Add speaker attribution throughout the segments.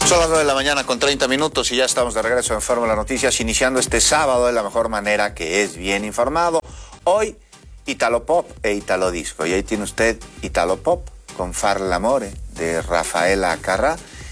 Speaker 1: Son las 9 de la mañana con 30 minutos y ya estamos de regreso en Fórmula Noticias, iniciando este sábado de la mejor manera, que es bien informado. Hoy, Italo Pop e Italo Disco. Y ahí tiene usted Italo Pop con Far l'amore de Rafaela Carrà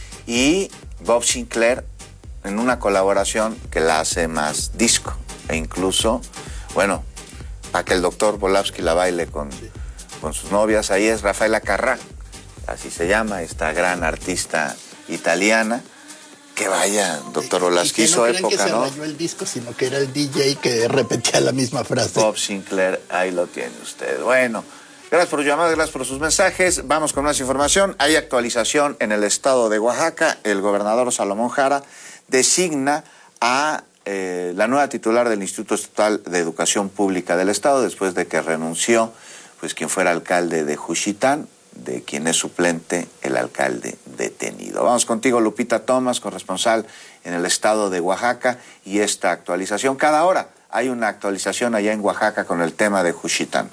Speaker 1: y Bob Sinclair en una colaboración que la hace más disco. E incluso, bueno, para que el doctor Volavsky la baile con sus novias. Ahí es Rafaela Carrà, así se llama, esta gran artista italiana, que vaya, doctor Volavsky, hizo época, ¿no?
Speaker 2: Que se rayó el disco, sino que era el DJ que repetía la misma frase.
Speaker 1: Bob Sinclair, ahí lo tiene usted. Bueno, gracias por llamadas, gracias por sus mensajes. Vamos con más información. Hay actualización en el estado de Oaxaca. El gobernador Salomón Jara designa a la nueva titular del Instituto Estatal de Educación Pública del Estado, después de que renunció pues quien fuera alcalde de Juchitán, de quien es suplente el alcalde detenido. Vamos contigo, Lupita Thomas, corresponsal en el estado de Oaxaca, y esta actualización. Cada hora hay una actualización allá en Oaxaca con el tema de Juchitán.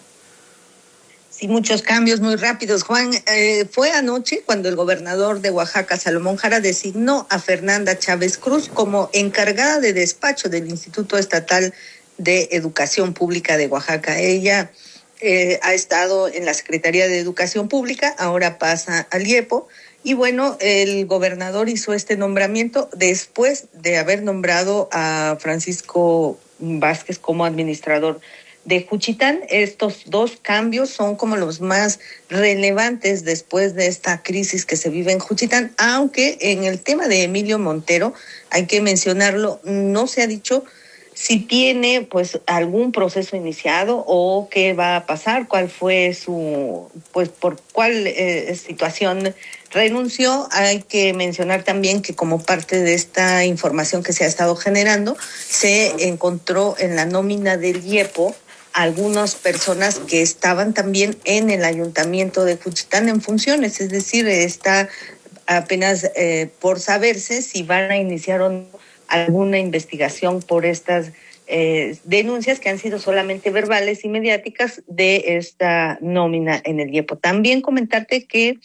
Speaker 3: Sí, muchos cambios muy rápidos, Juan. Fue anoche cuando el gobernador de Oaxaca, Salomón Jara, designó a Fernanda Chávez Cruz como encargada de despacho del Instituto Estatal de Educación Pública de Oaxaca. Ella ha estado en la Secretaría de Educación Pública, ahora pasa al IEPO, y bueno, el gobernador hizo este nombramiento después de haber nombrado a Francisco Vázquez como administrador de Juchitán. Estos dos cambios son como los más relevantes después de esta crisis que se vive en Juchitán, aunque en el tema de Emilio Montero, hay que mencionarlo, no se ha dicho si tiene pues algún proceso iniciado o qué va a pasar, cuál fue su, pues por cuál situación renunció. Hay que mencionar también que como parte de esta información que se ha estado generando, se encontró en la nómina del IEPO algunas personas que estaban también en el ayuntamiento de Juchitán en funciones, es decir, está apenas por saberse si van a iniciar o no alguna investigación por estas denuncias que han sido solamente verbales y mediáticas de esta nómina en el IEPO. También comentarte que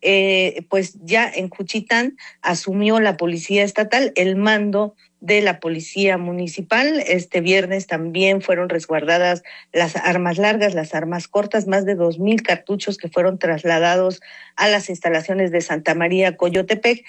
Speaker 3: pues ya en Juchitán asumió la Policía Estatal el mando de la Policía Municipal. Este viernes también fueron resguardadas las armas largas, las armas cortas, más de 2,000 cartuchos que fueron trasladados a las instalaciones de Santa María Coyotepec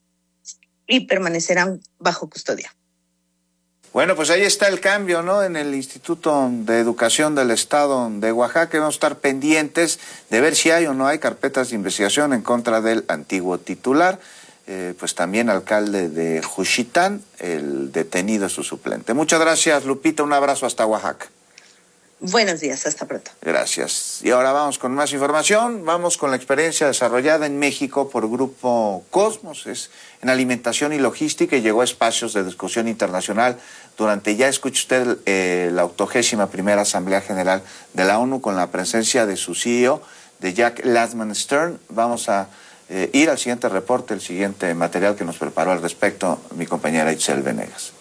Speaker 3: y permanecerán bajo custodia.
Speaker 1: Bueno, pues ahí está el cambio, ¿no? En el Instituto de Educación del Estado de Oaxaca. Vamos a estar pendientes de ver si hay o no hay carpetas de investigación en contra del antiguo titular, pues también alcalde de Juchitán, el detenido es su suplente. Muchas gracias, Lupita, un abrazo hasta Oaxaca.
Speaker 3: Buenos días, hasta pronto.
Speaker 1: Gracias. Y ahora vamos con más información. Vamos con la experiencia desarrollada en México por Grupo Cosmos, es en alimentación y logística, y llegó a espacios de discusión internacional durante, ya escuche usted, la 81ª Asamblea General de la ONU, con la presencia de su CEO, de Jack Lasman Stern. Vamos a ir al siguiente reporte, el siguiente material que nos preparó al respecto mi compañera Itzel Venegas.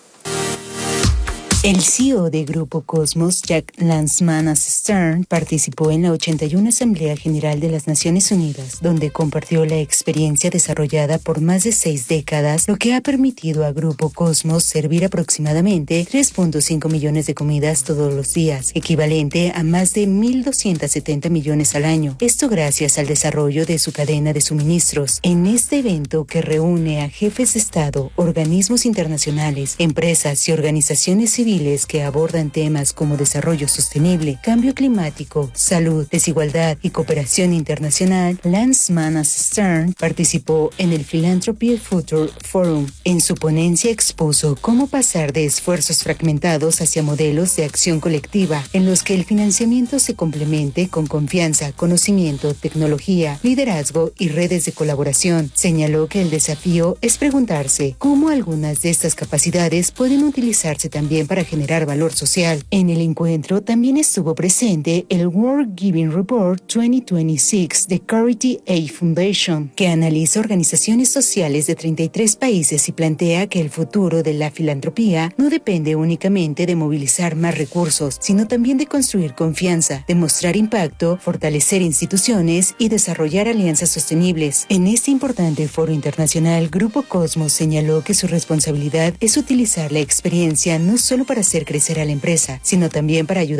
Speaker 4: El CEO de Grupo Cosmos, Jack Lasman Stern, participó en la 81 Asamblea General de las Naciones Unidas, donde compartió la experiencia desarrollada por más de 6 décadas, lo que ha permitido a Grupo Cosmos servir aproximadamente 3.5 millones de comidas todos los días, equivalente a más de 1.270 millones al año. Esto gracias al desarrollo de su cadena de suministros. En este evento, que reúne a jefes de Estado, organismos internacionales, empresas y organizaciones civiles que abordan temas como desarrollo sostenible, cambio climático, salud, desigualdad y cooperación internacional, Lasman Stern participó en el Philanthropy Future Forum. En su ponencia expuso cómo pasar de esfuerzos fragmentados hacia modelos de acción colectiva, en los que el financiamiento se complemente con confianza, conocimiento, tecnología, liderazgo y redes de colaboración. Señaló que el desafío es preguntarse cómo algunas de estas capacidades pueden utilizarse también para para generar valor social. En el encuentro también estuvo presente el World Giving Report 2026 de Charity Aid Foundation, que analiza organizaciones sociales de 33 países y plantea que el futuro de la filantropía no depende únicamente de movilizar más recursos, sino también de construir confianza, demostrar impacto, fortalecer instituciones y desarrollar alianzas sostenibles. En este importante foro internacional, Grupo Cosmos señaló que su responsabilidad es utilizar la experiencia no solo para hacer crecer a la empresa, sino también para ayudar